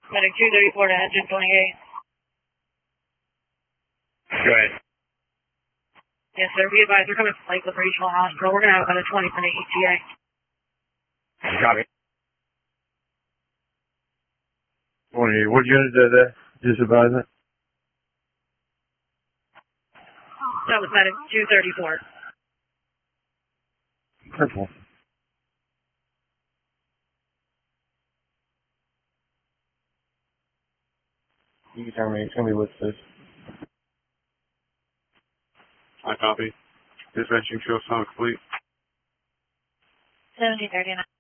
Medic 234 to engine 28. Go ahead. Yes, sir. Be advised, we're coming from Lakewood Regional Hospital. We're going to have about a 20-minute ETA. Copy. What unit did that? Just advise it? That was Medic 234. Purple. You can tell me, it's going to be with this. I copy. Dispatching show sound complete. 1739.